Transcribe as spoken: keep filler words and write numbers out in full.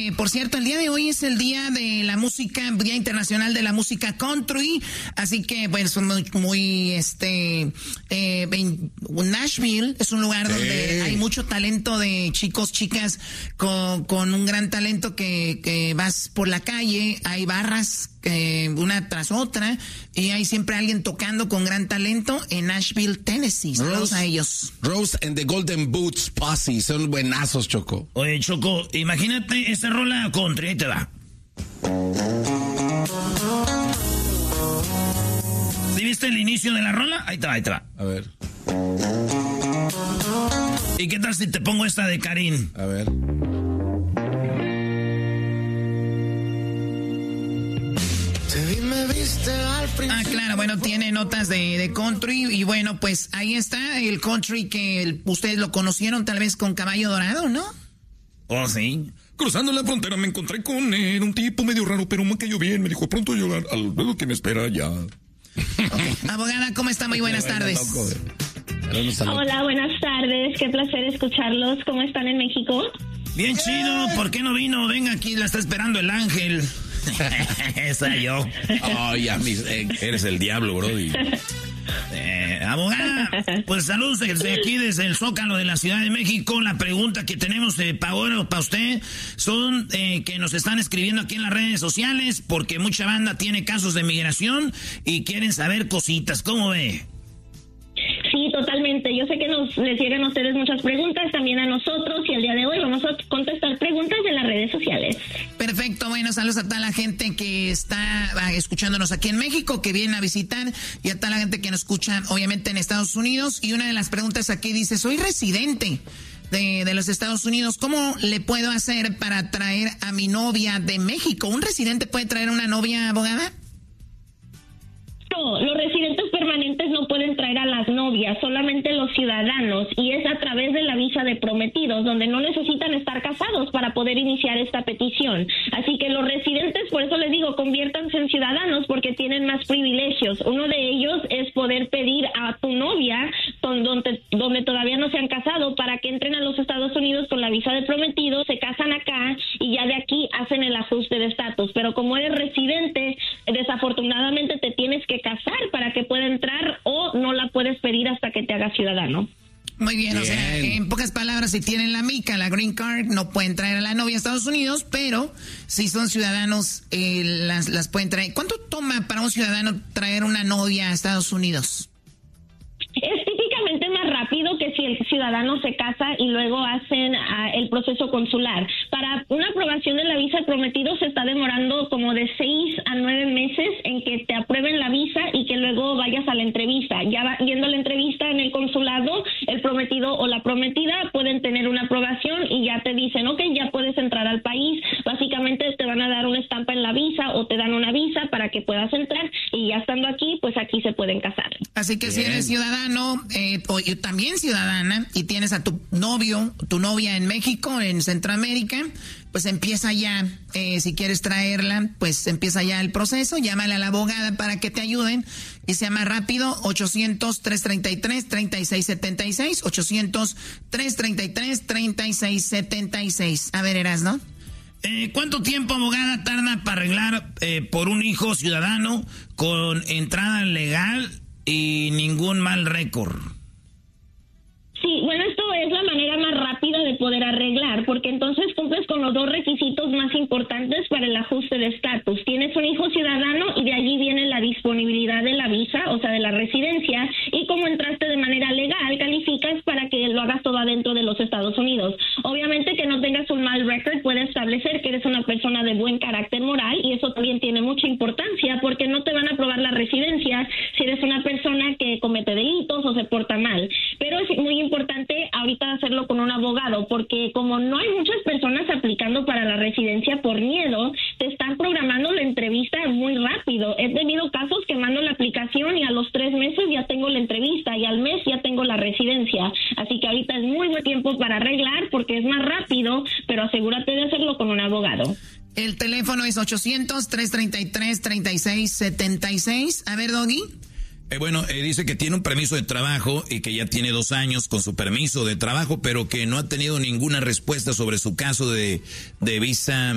que, por cierto, el día de hoy es el día de la música, Día Internacional de la Música Country, así que, pues, muy, muy este, eh, Nashville es un lugar sí. donde hay mucho talento de chicos, chicas, con, con un gran talento que, que vas por la calle, hay barras, Eh, una tras otra, y hay siempre alguien tocando con gran talento en Nashville, Tennessee. Saludos a ellos. Rose and the Golden Boots Posse, son buenazos, Choco. Oye, Choco, imagínate esta rola country, ahí te va. ¿Sí viste el inicio de la rola? Ahí te va, ahí te va. A ver. ¿Y qué tal si te pongo esta de Karin? A ver. Ah, claro, bueno, tiene notas de, de country y bueno, pues ahí está el country que el, ustedes lo conocieron tal vez con Caballo Dorado, ¿no? Oh, sí. Cruzando la frontera me encontré con él, un tipo medio raro, pero me cayó bien. Me dijo, pronto llegar al lo que me espera ya. Okay. Abogada, ¿cómo está? Muy buenas tardes. Hola, buenas tardes. Qué placer escucharlos. ¿Cómo están en México? Bien chido. ¿Por qué no vino? Venga, aquí la está esperando el ángel. Esa yo. Ay, a mí, eh, eres el diablo, brody. Eh, abogada, pues saludos desde aquí, desde el Zócalo de la Ciudad de México. La pregunta que tenemos eh, para para usted son eh, que nos están escribiendo aquí en las redes sociales porque mucha banda tiene casos de migración y quieren saber cositas. ¿Cómo ve? Sí, totalmente. Yo sé que nos les llegan a ustedes muchas preguntas, también a nosotros, y el día de hoy vamos a contestar preguntas en las redes sociales. Perfecto, bueno, saludos a toda la gente que está escuchándonos aquí en México, que viene a visitar, y a toda la gente que nos escucha, obviamente, en Estados Unidos. Y una de las preguntas aquí dice, soy residente de, de los Estados Unidos, ¿cómo le puedo hacer para traer a mi novia de México? ¿Un residente puede traer a una novia, abogada? No, los residentes permanentes no pueden traer a las novias, solamente los ciudadanos, y es a través de la visa de prometidos, donde no necesitan estar casados para poder iniciar esta petición. Así que los residentes, por eso les digo, conviértanse en ciudadanos porque tienen más privilegios. Uno de ellos es poder pedir a tu novia, donde, donde todavía no se han casado, para que entren a los Estados Unidos con la visa de prometidos, se casan acá y ya de aquí hacen el ajuste de estatus. Pero como eres residente, desafortunadamente te tienes que casar para que pueda entrar, o no la puedes pedir hasta que te hagas ciudadano. Muy bien, bien, o sea, en pocas palabras, si tienen la mica, la green card, no pueden traer a la novia a Estados Unidos, pero si son ciudadanos, eh, las, las pueden traer. ¿Cuánto toma para un ciudadano traer una novia a Estados Unidos? Es típicamente más rápido que si el ciudadano se casa y luego hacen uh, el proceso consular. Para una aprobación de la visa de prometido se está demorando como de seis a nueve meses en que te aprueben la visa y que luego vayas a la entrevista. Ya va, yendo a la entrevista en el consulado, el prometido o la prometida pueden tener una aprobación y ya te dicen, ok, ya puedes entrar al país. Básicamente te van a dar una estampa en la visa o te dan una visa para que puedas entrar, y ya estando aquí, pues aquí se pueden casar. Así que bien. Si eres ciudadano eh, o también ciudadana y tienes a tu novio, tu novia en México, en Centroamérica, pues empieza ya, eh, si quieres traerla, pues empieza ya el proceso, llámale a la abogada para que te ayuden y sea más rápido. Ochocientos, tres treinta y tres, treinta y seis setenta y seis, ochocientos, tres treinta y tres, treinta y seis setenta y seis. A ver, Erasno. Eh, ¿Cuánto tiempo, abogada, tarda para arreglar eh, por un hijo ciudadano con entrada legal y ningún mal récord? Sí, bueno, esto es la manera más rápida de poder arreglar, porque entonces cumples con los dos requisitos más importantes para el ajuste de estatus. Tienes un hijo ciudadano y de allí viene la disponibilidad de la visa, o sea, de la residencia, y como entraste de manera legal, calificas para que lo hagas todo adentro de los Estados Unidos. Obviamente que no tengas un mal récord puede establecer que eres una persona de buen carácter moral, y eso también tiene mucha importancia porque no te van a aprobar la residencia si eres una persona que comete delitos o se porta mal. Pero es muy importante ahorita hacerlo con un abogado, porque como no hay muchas personas aplicando para la residencia por miedo, te están programando la entrevista muy rápido. He tenido casos que mando la aplicación y a los tres meses ya tengo la entrevista y al mes ya tengo la residencia. Así que ahorita es muy buen tiempo para arreglar porque es más rápido, pero asegúrate de hacerlo con un abogado. El teléfono es ochocientos, tres treinta y tres, treinta y seis setenta y seis. A ver, Doggy. Eh, bueno, eh, dice que tiene un permiso de trabajo y que ya tiene dos años con su permiso de trabajo, pero que no ha tenido ninguna respuesta sobre su caso de, de visa